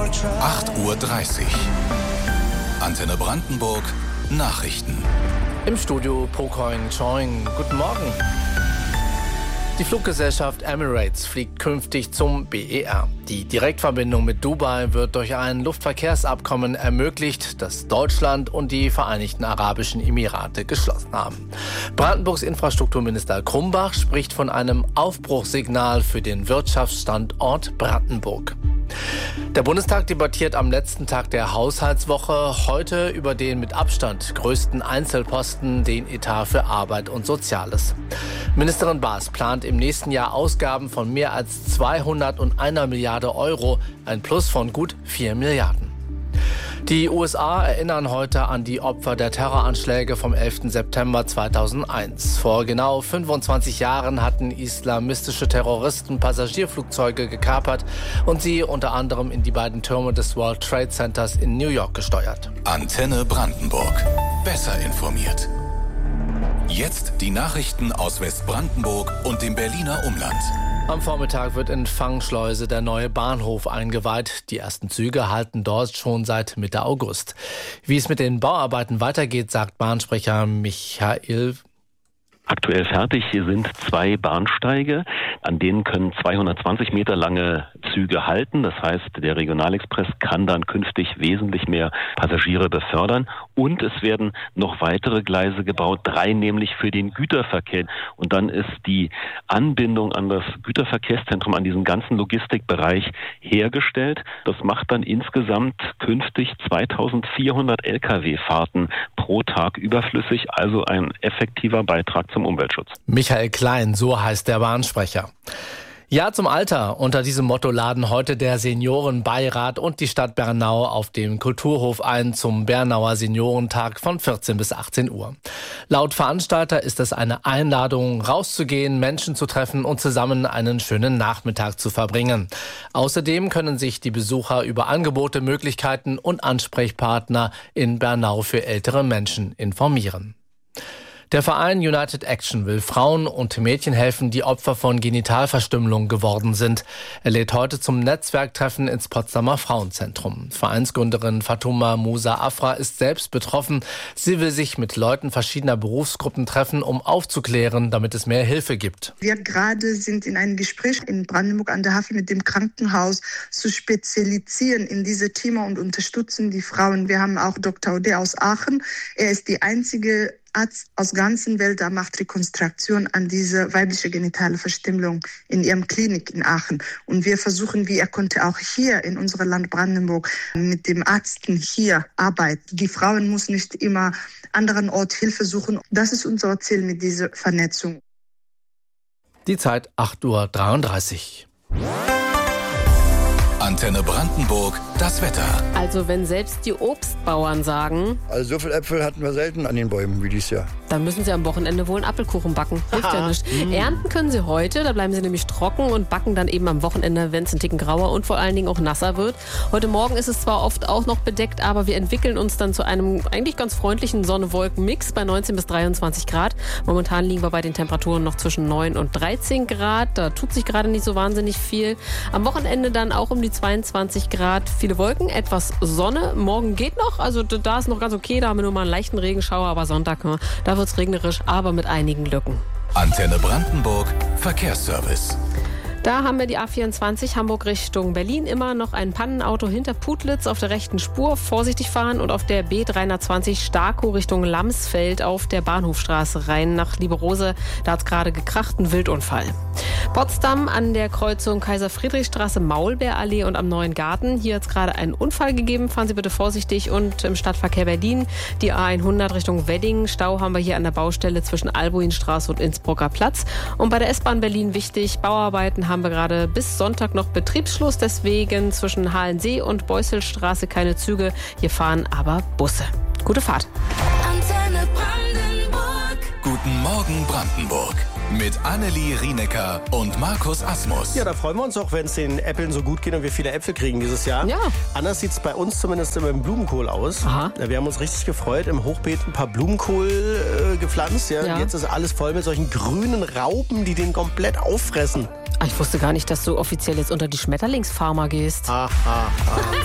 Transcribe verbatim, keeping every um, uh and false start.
acht Uhr dreißig. Antenne Brandenburg, Nachrichten. Im Studio Pocoin Choing. Guten Morgen. Die Fluggesellschaft Emirates fliegt künftig zum B E R. Die Direktverbindung mit Dubai wird durch ein Luftverkehrsabkommen ermöglicht, das Deutschland und die Vereinigten Arabischen Emirate geschlossen haben. Brandenburgs Infrastrukturminister Krumbach spricht von einem Aufbruchssignal für den Wirtschaftsstandort Brandenburg. Der Bundestag debattiert am letzten Tag der Haushaltswoche heute über den mit Abstand größten Einzelposten, den Etat für Arbeit und Soziales. Ministerin Baas plant im nächsten Jahr Ausgaben von mehr als zweihunderteins Milliarde Euro, ein Plus von gut vier Milliarden. Die U S A erinnern heute an die Opfer der Terroranschläge vom elften September zweitausendeins. Vor genau fünfundzwanzig Jahren hatten islamistische Terroristen Passagierflugzeuge gekapert und sie unter anderem in die beiden Türme des World Trade Centers in New York gesteuert. Antenne Brandenburg. Besser informiert. Jetzt die Nachrichten aus Westbrandenburg und dem Berliner Umland. Am Vormittag wird in Fangschleuse der neue Bahnhof eingeweiht. Die ersten Züge halten dort schon seit Mitte August. Wie es mit den Bauarbeiten weitergeht, sagt Bahnsprecher Michael. Aktuell fertig sind zwei Bahnsteige, an denen können zweihundertzwanzig Meter lange Züge halten. Das heißt, der Regionalexpress kann dann künftig wesentlich mehr Passagiere befördern. Und es werden noch weitere Gleise gebaut, drei nämlich für den Güterverkehr. Und dann ist die Anbindung an das Güterverkehrszentrum, an diesen ganzen Logistikbereich hergestellt. Das macht dann insgesamt künftig zweitausendvierhundert L K W-Fahrten pro Tag überflüssig, also ein effektiver Beitrag zum Umweltschutz. Michael Klein, so heißt der Bahnsprecher. Ja zum Alter. Unter diesem Motto laden heute der Seniorenbeirat und die Stadt Bernau auf dem Kulturhof ein zum Bernauer Seniorentag von vierzehn bis achtzehn Uhr. Laut Veranstalter ist es eine Einladung, rauszugehen, Menschen zu treffen und zusammen einen schönen Nachmittag zu verbringen. Außerdem können sich die Besucher über Angebote, Möglichkeiten und Ansprechpartner in Bernau für ältere Menschen informieren. Der Verein United Action will Frauen und Mädchen helfen, die Opfer von Genitalverstümmelung geworden sind. Er lädt heute zum Netzwerktreffen ins Potsdamer Frauenzentrum. Vereinsgründerin Fatuma Musa Afra ist selbst betroffen. Sie will sich mit Leuten verschiedener Berufsgruppen treffen, um aufzuklären, damit es mehr Hilfe gibt. Wir gerade sind in einem Gespräch in Brandenburg an der Havel mit dem Krankenhaus zu spezialisieren in diese Thema und unterstützen die Frauen. Wir haben auch Doktor Ode aus Aachen. Er ist die einzige Arzt aus der ganzen Welt, der macht Rekonstruktion an diese weibliche genitale Verstümmelung in ihrem Klinik in Aachen. Und wir versuchen, wie er konnte, auch hier in unserem Land Brandenburg mit dem Ärzten hier arbeiten. Die Frauen müssen nicht immer anderen Ort Hilfe suchen. Das ist unser Ziel mit dieser Vernetzung. Die Zeit acht Uhr dreiunddreißig. Antenne Brandenburg, das Wetter. Also wenn selbst die Obstbauern sagen... Also so viel Äpfel hatten wir selten an den Bäumen wie dieses Jahr. Dann müssen sie am Wochenende wohl einen Apfelkuchen backen. Hilft ja nicht. Mm. Ernten können sie heute, da bleiben sie nämlich trocken und backen dann eben am Wochenende, wenn es ein Ticken grauer und vor allen Dingen auch nasser wird. Heute Morgen ist es zwar oft auch noch bedeckt, aber wir entwickeln uns dann zu einem eigentlich ganz freundlichen Sonne-Wolken-Mix bei neunzehn bis dreiundzwanzig Grad. Momentan liegen wir bei den Temperaturen noch zwischen neun und dreizehn Grad. Da tut sich gerade nicht so wahnsinnig viel. Am Wochenende dann auch um die zweiundzwanzig Grad, viele Wolken, etwas Sonne. Morgen geht noch, also da ist noch ganz okay, da haben wir nur mal einen leichten Regenschauer, aber Sonntag, da wird es regnerisch, aber mit einigen Lücken. Antenne Brandenburg, Verkehrsservice. Da haben wir die A vierundzwanzig Hamburg Richtung Berlin. Immer noch ein Pannenauto hinter Putlitz auf der rechten Spur. Vorsichtig fahren und auf der B dreihundertzwanzig Starkow Richtung Lamsfeld auf der Bahnhofstraße rein nach Lieberose. Da hat es gerade gekracht, ein Wildunfall. Potsdam an der Kreuzung Kaiser-Friedrich-Straße, Maulbeerallee und am Neuen Garten. Hier hat es gerade einen Unfall gegeben. Fahren Sie bitte vorsichtig. Und im Stadtverkehr Berlin die A hundert Richtung Wedding. Stau haben wir hier an der Baustelle zwischen Albuinstraße und Innsbrucker Platz. Und bei der S-Bahn Berlin wichtig, Bauarbeiten haben wir gerade bis Sonntag noch Betriebsschluss. Deswegen zwischen Halensee und Beusselstraße keine Züge. Hier fahren aber Busse. Gute Fahrt. Antenne Brandenburg. Guten Morgen Brandenburg. Mit Annelie Rienecker und Markus Asmus. Ja, da freuen wir uns auch, wenn es den Äpfeln so gut geht und wir viele Äpfel kriegen dieses Jahr. Ja. Anders sieht es bei uns zumindest immer im Blumenkohl aus. Aha. Wir haben uns richtig gefreut, im Hochbeet ein paar Blumenkohl äh, gepflanzt. Ja. Ja. Jetzt ist alles voll mit solchen grünen Raupen, die den komplett auffressen. Ich wusste gar nicht, dass du offiziell jetzt unter die Schmetterlingsfarmer gehst. Aha.